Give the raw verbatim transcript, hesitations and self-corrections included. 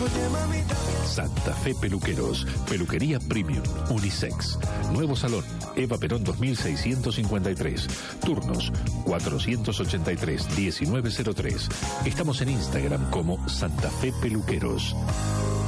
Santa Fe Peluqueros, peluquería premium, unisex. Nuevo salón, Eva Perón dos mil seiscientos cincuenta y tres. Turnos cuatrocientos ochenta y tres, diecinueve cero tres. Estamos en Instagram como Santa Fe Peluqueros.